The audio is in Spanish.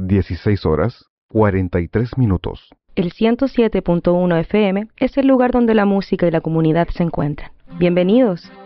16 horas 43 minutos. El 107.1 FM es el lugar donde la música y la comunidad se encuentran. Bienvenidos.